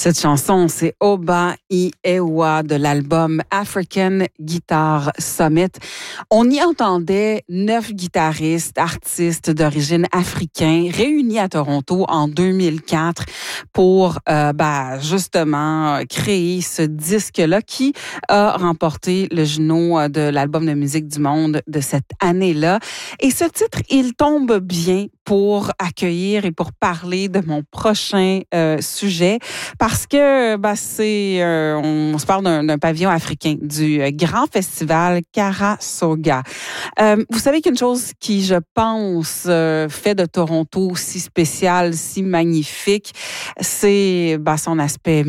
Cette chanson, c'est Oba Iwewa de l'album African Guitar Summit. On y entendait 9 guitaristes, artistes d'origine africaine réunis à Toronto en 2004 pour justement créer ce disque-là qui a remporté le Juno de l'album de musique du monde de cette année-là. Et ce titre, il tombe bien pour accueillir et pour parler de mon prochain sujet parce que on se parle d'un pavillon africain, du grand festival Karasoga. Vous savez qu'une chose qui, je pense, fait de Toronto si spécial, si magnifique, c'est son aspect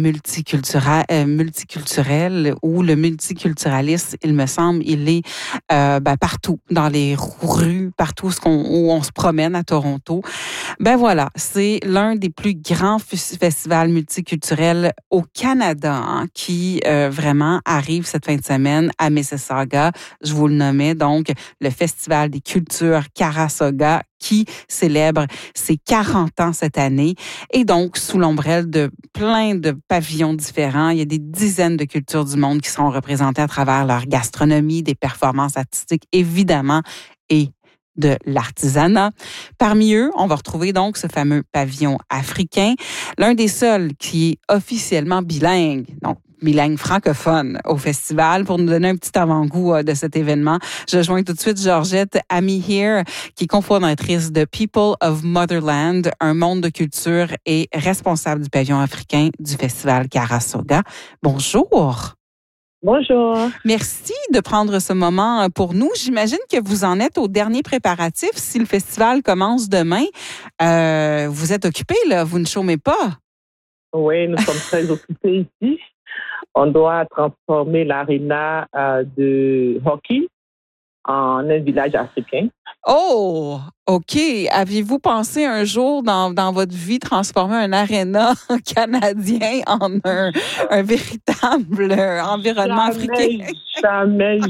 multiculturel ou le multiculturalisme, il me semble, il est partout, dans les rues, partout où on se promène à Toronto. Voilà, c'est l'un des plus grands festivals multiculturels au Canada qui vraiment arrive cette fin de semaine à Mississauga. Je vous le nommais donc le Festival des cultures Karasoga qui célèbre ses 40 ans cette année et donc sous l'ombrelle de plein de pavillons différents. Il y a des dizaines de cultures du monde qui seront représentées à travers leur gastronomie, des performances artistiques évidemment et de l'artisanat. Parmi eux, on va retrouver donc ce fameux pavillon africain, l'un des seuls qui est officiellement bilingue, donc bilingue francophone au festival. Pour nous donner un petit avant-goût de cet événement, je joins tout de suite Georgette Amihir, qui est cofondatrice de People of Motherland, un monde de culture et responsable du pavillon africain du festival Karasoga. Bonjour. Bonjour. Merci de prendre ce moment pour nous. J'imagine que vous en êtes au dernier préparatif. Si le festival commence demain, vous êtes occupé, là, vous ne chômez pas. Oui, nous sommes très occupés ici. On doit transformer l'aréna de hockey en un village africain. Oh, OK. Aviez-vous pensé un jour dans votre vie transformer un aréna canadien en un véritable environnement africain? Jamais.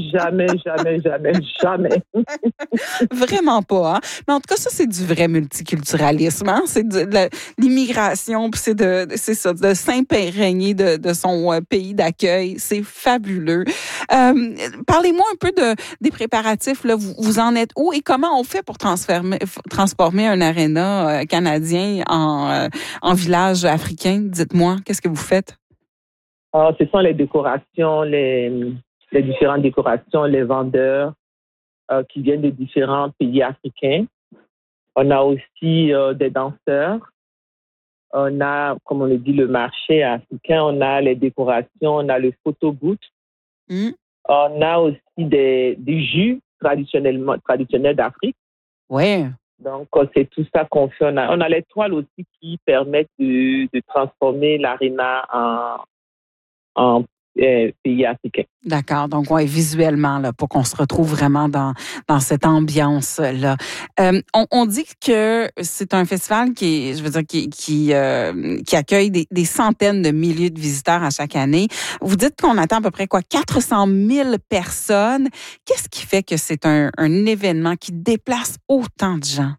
Vraiment pas, hein? Mais en tout cas, ça, c'est du vrai multiculturalisme, hein? C'est de l'immigration, puis c'est de s'imprégner de son pays d'accueil. C'est fabuleux. Parlez-moi un peu des préparatifs, là. Vous en êtes où et comment on fait pour transformer un aréna canadien en village africain? Dites-moi, qu'est-ce que vous faites? Ce sont les décorations, les différentes décorations, les vendeurs qui viennent de différents pays africains. On a aussi des danseurs. On a, comme on le dit, le marché africain. On a les décorations. On a le photo booth. On a aussi des jus traditionnels d'Afrique. Oui. Donc, c'est tout ça qu'on fait. On a les toiles aussi qui permettent de transformer l'aréna en pays africain. D'accord. Donc, oui, visuellement, là, pour qu'on se retrouve vraiment dans cette ambiance-là. On dit que c'est un festival qui accueille des centaines de milliers de visiteurs à chaque année. Vous dites qu'on attend à peu près 400 000 personnes. Qu'est-ce qui fait que c'est un événement qui déplace autant de gens?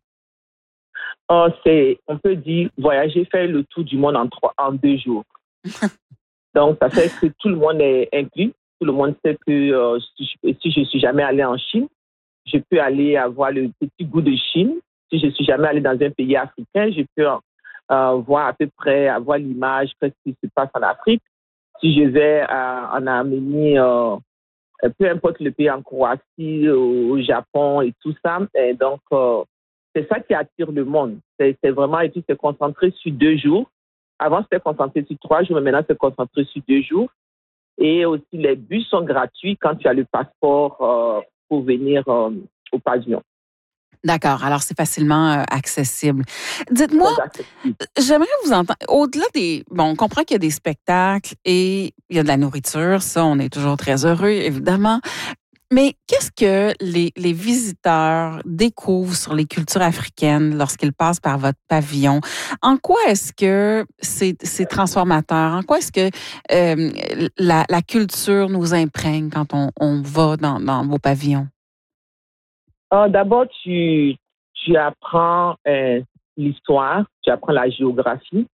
On peut dire, voyager, faire le tour du monde en 2 jours. Donc, ça fait que tout le monde est inclus. Tout le monde sait que si je ne suis jamais allé en Chine, je peux aller avoir le petit goût de Chine. Si je ne suis jamais allé dans un pays africain, je peux voir à peu près, avoir l'image de ce qui se passe en Afrique. Si je vais en Arménie, peu importe le pays, en Croatie, au Japon et tout ça. Et donc, c'est ça qui attire le monde. C'est vraiment, et puis c'est concentré sur 2 jours. Avant, c'était concentré sur 3 jours, mais maintenant, c'est concentré sur 2 jours. Et aussi, les bus sont gratuits quand tu as le passeport pour venir au pavillon. D'accord. Alors, c'est facilement accessible. Dites-moi, j'aimerais vous entendre, au-delà on comprend qu'il y a des spectacles et il y a de la nourriture. Ça, on est toujours très heureux, évidemment. Mais qu'est-ce que les visiteurs découvrent sur les cultures africaines lorsqu'ils passent par votre pavillon? En quoi est-ce que c'est transformateur? En quoi est-ce que la culture nous imprègne quand on va dans vos pavillons? D'abord, tu apprends l'histoire, tu apprends la géographie.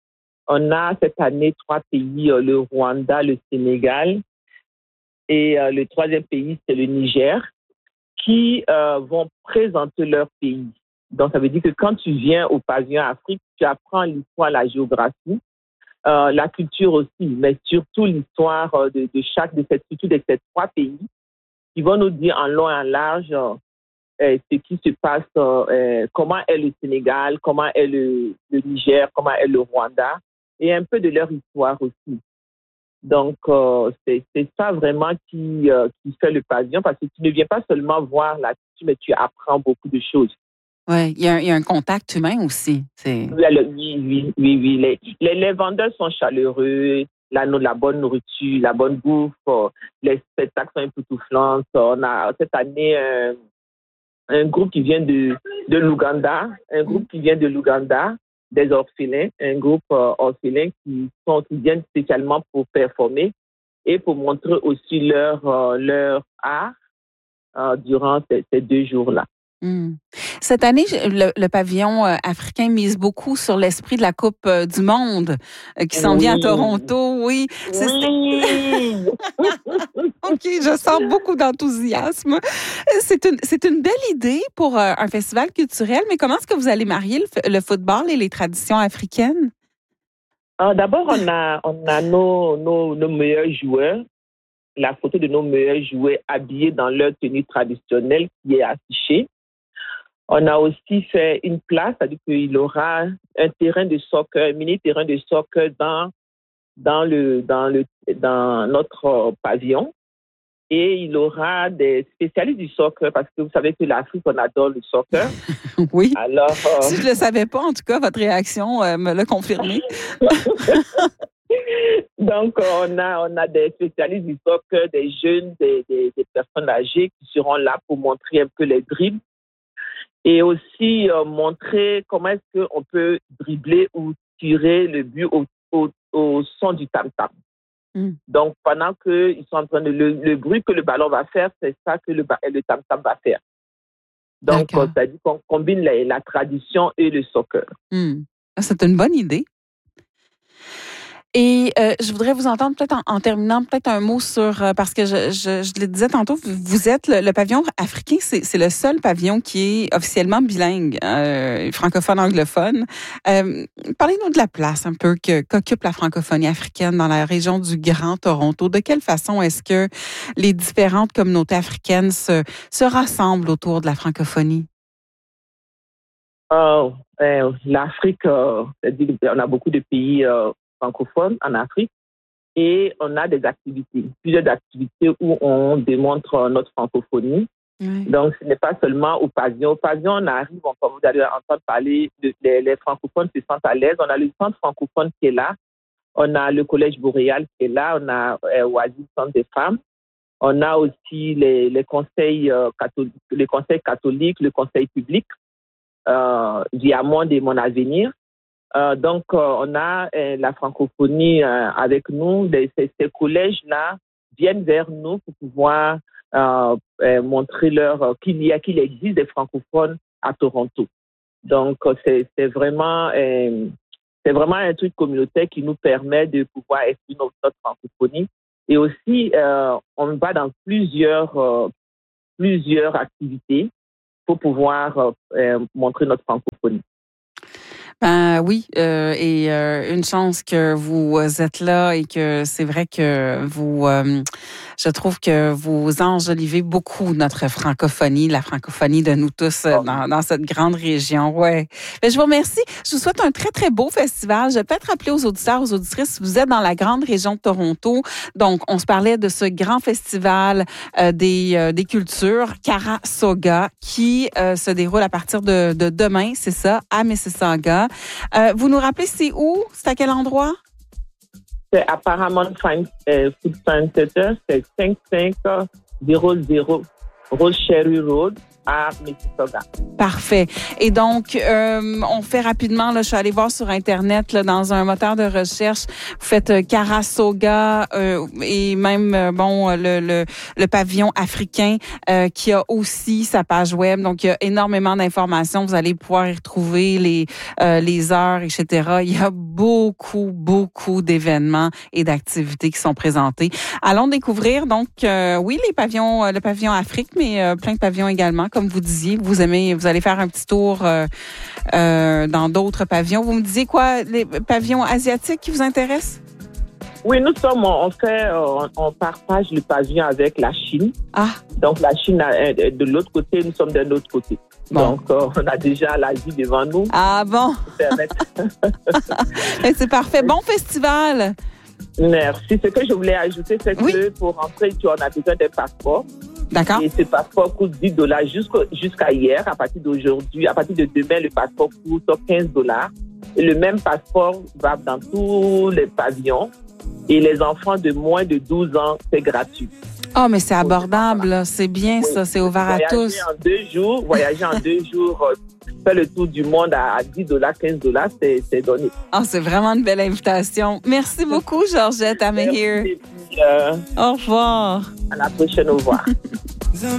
On a cette année 3 pays, le Rwanda, le Sénégal et le troisième pays, c'est le Niger, qui vont présenter leur pays. Donc, ça veut dire que quand tu viens au pavillon Afrique, tu apprends l'histoire, la géographie, la culture aussi, mais surtout l'histoire de surtout de ces 3 pays qui vont nous dire en long et en large ce qui se passe, comment est le Sénégal, comment est le Niger, comment est le Rwanda, et un peu de leur histoire aussi. Donc, c'est ça vraiment qui fait le pavillon, parce que tu ne viens pas seulement voir la culture, mais tu apprends beaucoup de choses. Oui, il y a un contact humain aussi. Oui. Les vendeurs sont chaleureux, la bonne nourriture, la bonne bouffe, les spectacles sont époustouflants. On a cette année un groupe qui vient de l'Ouganda, des orphelins, un groupe orphelin qui viennent spécialement pour performer et pour montrer aussi leur art durant ces 2 jours-là. Cette année, le pavillon africain mise beaucoup sur l'esprit de la Coupe du Monde qui s'en vient à Toronto. Oui. OK, je sens beaucoup d'enthousiasme. C'est une belle idée pour un festival culturel, mais comment est-ce que vous allez marier le football et les traditions africaines? D'abord, on a nos meilleurs joueurs, la photo de nos meilleurs joueurs habillés dans leur tenue traditionnelle qui est affichée. On a aussi fait une place, c'est-à-dire qu'il aura un terrain de soccer, un mini terrain de soccer dans notre pavillon. Et il aura des spécialistes du soccer, parce que vous savez que l'Afrique, on adore le soccer. Oui. Alors, si je ne le savais pas, en tout cas, votre réaction me l'a confirmé. Donc, on a des spécialistes du soccer, des jeunes, des personnes âgées qui seront là pour montrer un peu les dribbles. Et aussi montrer comment est-ce qu'on peut dribbler ou tirer le but au son du tam-tam. Donc, pendant qu'ils sont en train de... Le bruit que le ballon va faire, c'est ça que le tam-tam va faire. Donc, c'est-à-dire qu'on combine la tradition et le soccer. C'est une bonne idée. Et je voudrais vous entendre peut-être en terminant peut-être un mot sur, parce que je le disais tantôt, vous êtes le pavillon africain, c'est le seul pavillon qui est officiellement bilingue, francophone-anglophone. Parlez-nous de la place un peu qu'occupe la francophonie africaine dans la région du Grand Toronto. De quelle façon est-ce que les différentes communautés africaines se rassemblent autour de la francophonie? L'Afrique, c'est-à-dire on a beaucoup de pays francophones en Afrique et on a plusieurs activités où on démontre notre francophonie. Donc, ce n'est pas seulement au pavillon. Au pavillon, on arrive, comme vous allez entendre parler, les francophones se sentent à l'aise. On a le centre francophone qui est là. On a le collège boréal qui est là. On a Oasis, centre des femmes. On a aussi les conseils catholiques, le conseil public, Diamond et Mon Avenir. Donc, on a la francophonie avec nous. Ces collèges-là viennent vers nous pour pouvoir montrer qu'il existe des francophones à Toronto. Donc, c'est vraiment un truc communautaire qui nous permet de pouvoir exprimer notre francophonie. Et aussi, on va dans plusieurs activités pour pouvoir montrer notre francophonie. Ben oui, et une chance que vous êtes là et que c'est vrai que je trouve que vous enjolivez beaucoup notre francophonie, la francophonie de nous tous dans cette grande région. Ouais. Ben, je vous remercie. Je vous souhaite un très, très beau festival. Je vais peut-être rappeler aux auditeurs, aux auditrices, si vous êtes dans la grande région de Toronto. Donc, on se parlait de ce grand festival des cultures, Karasoga, qui se déroule à partir de demain, c'est ça, à Mississauga. Vous nous rappelez c'est où? C'est à quel endroit? C'est à Paramount Food Center, c'est 5500 Rose Cherry Road à Mississauga. Parfait. Et donc, on fait rapidement, là, je suis allée voir sur Internet, là, dans un moteur de recherche, vous faites Carasoga et même, le pavillon africain qui a aussi sa page web. Donc, il y a énormément d'informations. Vous allez pouvoir y retrouver les heures, etc. Il y a beaucoup d'événements et d'activités qui sont présentés. Allons découvrir, donc, oui, le pavillon Afrique, mais plein de pavillons également, comme vous disiez. Vous allez faire un petit tour dans d'autres pavillons. Vous me disiez quoi, les pavillons asiatiques qui vous intéressent? Oui, on partage le pavillon avec la Chine. Ah. Donc, la Chine de l'autre côté, nous sommes de l'autre côté. Bon. Donc, on a déjà l'Asie devant nous. Ah bon? C'est parfait. Bon festival. Merci. Ce que je voulais ajouter, c'est que pour rentrer, tu en as besoin d'un passeport. D'accord. Et ce passeport coûte $10 jusqu'à hier. À partir d'aujourd'hui, à partir de demain, le passeport coûte $15. Et le même passeport va dans tous les pavillons. Et les enfants de moins de 12 ans, c'est gratuit. Oh, mais c'est abordable. C'est bien, oui. Ça. C'est ouvert à tous. Voyager en 2 jours, faire le tour du monde à $10, $15, c'est donné. Oh, c'est vraiment une belle invitation. Merci beaucoup, Georgette Amehir. Merci. Au revoir. À la prochaine, au revoir.